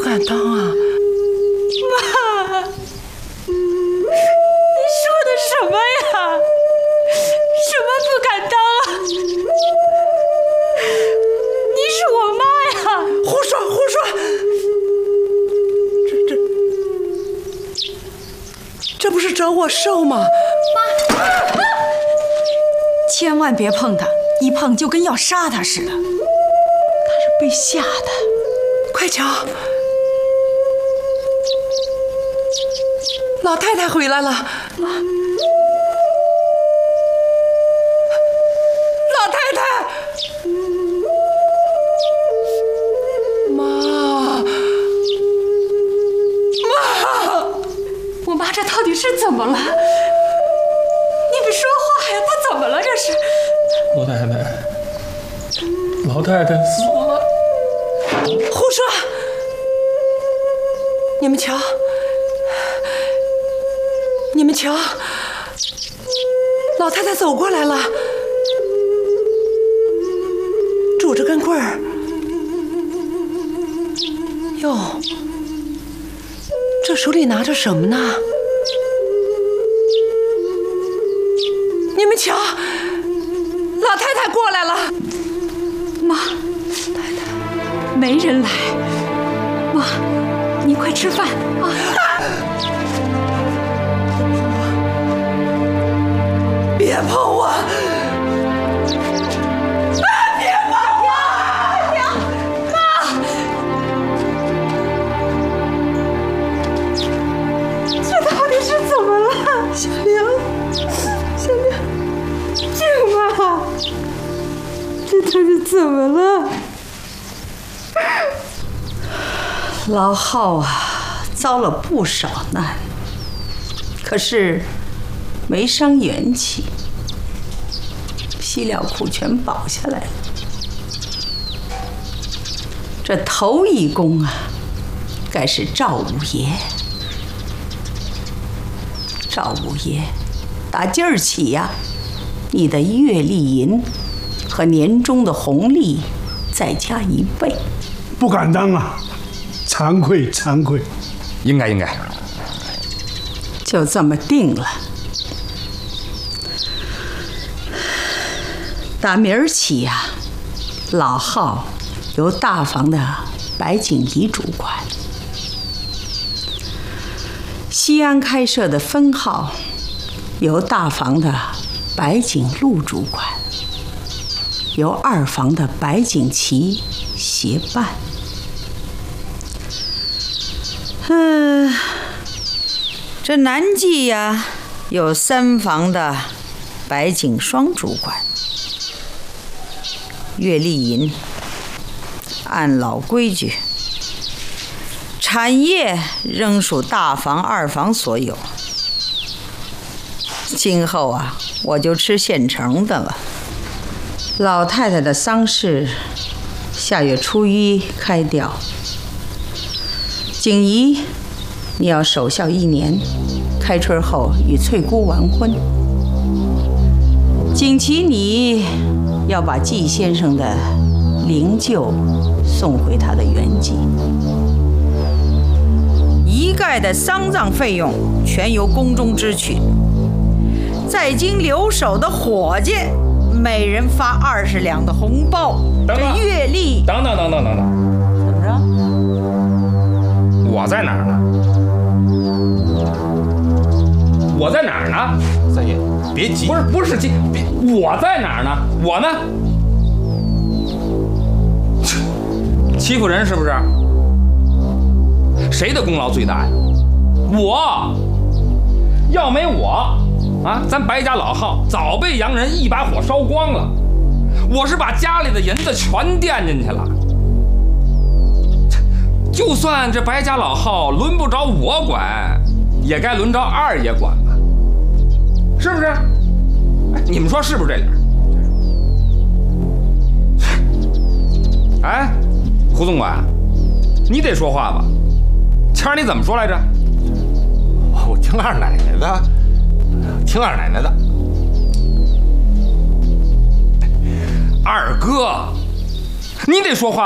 敢当啊！ 妈，你说的什么呀？什么不敢当啊？你是我妈呀！ 胡说胡说！这不是整我手吗？ 妈，千万别碰他，一碰就跟要杀他似的。 他是被吓的，快瞧，老太太回来了。老太太，妈， 我妈这到底是怎么了？你们说话呀，她怎么了？这是老太太死了。 胡说！你们瞧，老太太走过来了，拄着根棍儿。哟，这手里拿着什么呢？你们瞧，老太太过来了。 妈，太太，没人来。妈，你快吃饭啊！ 别碰我！别碰我！ 这到底是怎么了？ 小玲， 这妈，这都是怎么了？ 老浩啊，遭了不少难，可是没伤元气，西料库全保下来了。这头一功啊，该是赵五爷。赵五爷，打今儿起呀，你的月例银和年终的红利再加1倍。 不敢当啊，惭愧惭愧。 应该。 就这么定了。打明儿起呀，老浩由大房的白景仪主管，西安开设的分号由大房的白景禄主管，由二房的白景琦协办。这南记呀，有3房的白景双主管。月例银按老规矩，产业仍属大房、二房所有。今后啊，我就吃现成的了。老太太的丧事，下月初1开吊。景仪，你要守孝1年，开春后与翠姑完婚。景琦，你要把季先生的灵柩送回他的原籍，一概的丧葬费用全由宫中支取，在京留守的伙计每人发20两的红包。这月例…… 等， 怎么着？ 我在哪儿呢？ 三爷，别急。 不是急，我在哪儿呢？我呢？欺负人是不是？谁的功劳最大呀？我，要没我啊，咱白家老号早被洋人一把火烧光了。我是把家里的银子全垫进去了。就算这白家老号轮不着我管，也该轮着二爷管吧？是不是？哎，你们说是不是这理儿？哎，胡总管，你得说话吧？前儿你怎么说来着？ 我听二奶奶的， 二哥，你得说话。